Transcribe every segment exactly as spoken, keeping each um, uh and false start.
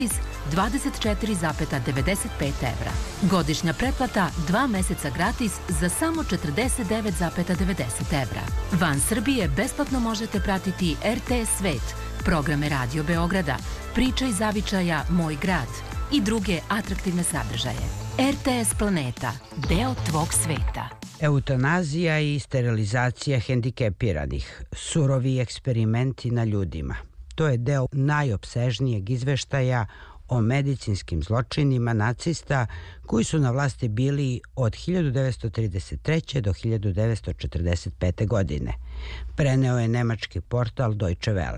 dvadeset četiri zarez devedeset pet evra. Godišnja pretplata dva meseca gratis za samo četrdeset devet zarez devedeset evra. Van Srbije besplatno možete pratiti er te es Svet, programe Radio Beograda, Priča iz zavičaja Moj grad i druge atraktivne sadržaje. er te es Planeta, deo tvog sveta. Eutanazija i sterilizacija hendikepiranih, surovi eksperimenti na ljudima. To je deo najopsežnijeg izveštaja o medicinskim zločinima nacista koji su na vlasti bili od hiljadu devetsto trideset treće. do hiljadu devetsto četrdeset pete. godine. Preneo je nemački portal Deutsche Welle.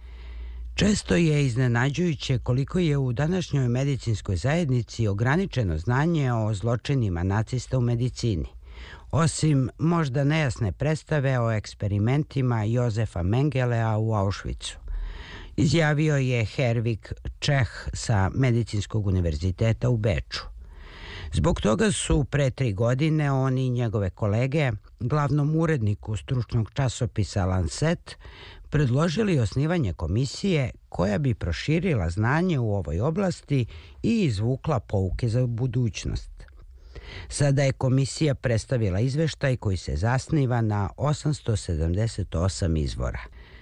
Često je iznenađujuće koliko je u današnjoj medicinskoj zajednici ograničeno znanje o zločinima nacista u medicini. Osim možda nejasne predstave o eksperimentima Jozefa Mengelea u Auschwitzu. Izjavio je Herwig Čeh sa Medicinskog univerziteta u Beču. Zbog toga su pre tri godine on i njegove kolege, glavnom uredniku stručnog časopisa Lancet, predložili osnivanje komisije koja bi proširila znanje u ovoj oblasti i izvukla pouke za budućnost. Sada je komisija predstavila izveštaj koji se zasniva na osamsto sedamdeset osam izvora.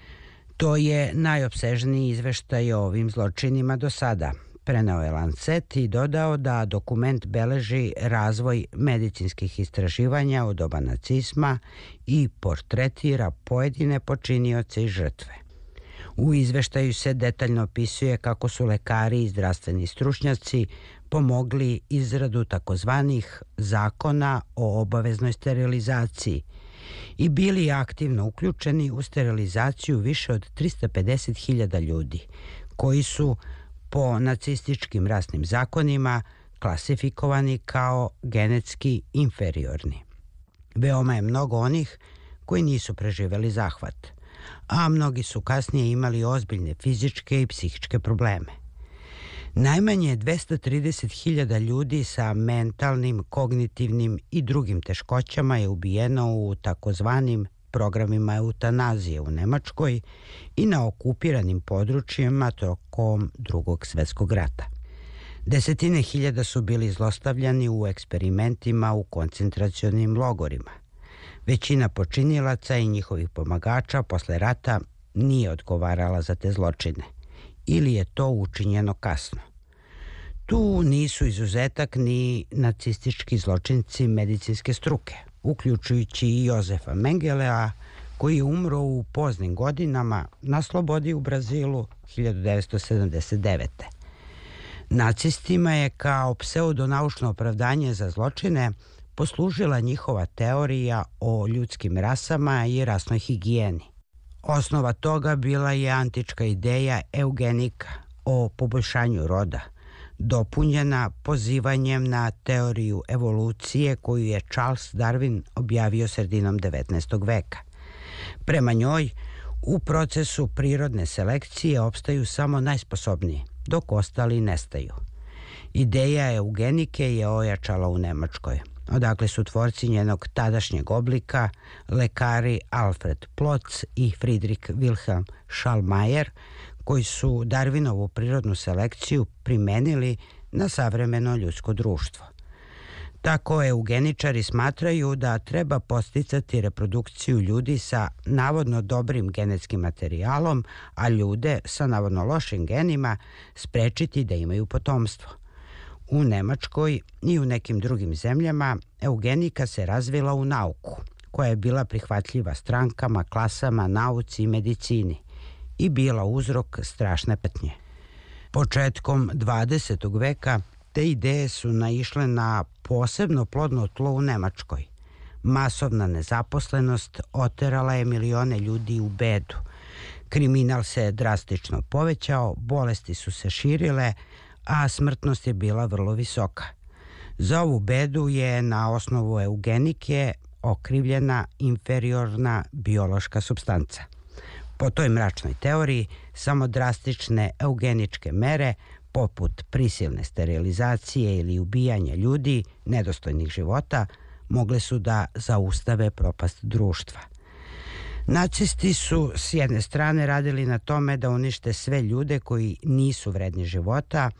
To je najopsežniji izveštaj o ovim zločinima do sada, preneo je Lancet i dodao da dokument beleži razvoj medicinskih istraživanja u doba nacizma i portretira pojedine počinioce i žrtve. U izveštaju se detaljno opisuje kako su lekari i zdravstveni stručnjaci pomogli izradu takozvanih zakona o obaveznoj sterilizaciji i bili aktivno uključeni u sterilizaciju više od trista pedeset hiljada ljudi, koji su po nacističkim rasnim zakonima klasifikovani kao genetski inferiorni. Veoma je mnogo onih koji nisu preživeli zahvat, a mnogi su kasnije imali ozbiljne fizičke i psihičke probleme. Najmanje dvesta trideset hiljada ljudi sa mentalnim, kognitivnim i drugim teškoćama je ubijeno u takozvanim programima eutanazije u Nemačkoj i na okupiranim područjima tokom Drugog svjetskog rata. Desetine hiljada su bili zlostavljani u eksperimentima u koncentracionim logorima. Većina počinilaca i njihovih pomagača posle rata nije odgovarala za te zločine ili je to učinjeno kasno. Tu nisu izuzetak ni nacistički zločinci medicinske struke, uključujući i Jozefa Mengelea, koji je umro u poznim godinama na slobodi u Brazilu hiljadu devetsto sedamdeset devete. Nacistima je kao pseudonaučno opravdanje za zločine poslužila njihova teorija o ljudskim rasama i rasnoj higijeni. Osnova toga bila je antička ideja eugenika o poboljšanju roda, dopunjena pozivanjem na teoriju evolucije koju je Charles Darwin objavio sredinom devetnaestog veka. Prema njoj, u procesu prirodne selekcije opstaju samo najsposobniji, dok ostali nestaju. Ideja eugenike je ojačala u Nemačkoj, odakle su tvorci njenog tadašnjeg oblika, lekari Alfred Ploetz i Friedrich Wilhelm Schallmayer, koji su Darwinovu prirodnu selekciju primenili na savremeno ljudsko društvo. Tako eugeničari smatraju da treba podsticati reprodukciju ljudi sa navodno dobrim genetskim materijalom, a ljude sa navodno lošim genima sprečiti da imaju potomstvo. U Nemačkoj i u nekim drugim zemljama eugenika se razvila u nauku, koja je bila prihvatljiva strankama, klasama, nauci i medicini i bila uzrok strašne patnje. Početkom dvadesetog veka te ideje su naišle na posebno plodno tlo u Nemačkoj. Masovna nezaposlenost oterala je milione ljudi u bedu. Kriminal se drastično povećao, bolesti su se širile, a smrtnost je bila vrlo visoka. Za ovu bedu je na osnovu eugenike okrivljena inferiorna biološka supstanca. Po toj mračnoj teoriji, samo drastične eugeničke mere, poput prisilne sterilizacije ili ubijanja ljudi, nedostojnih života, mogle su da zaustave propast društva. Nacisti su s jedne strane radili na tome da unište sve ljude koji nisu vredni života,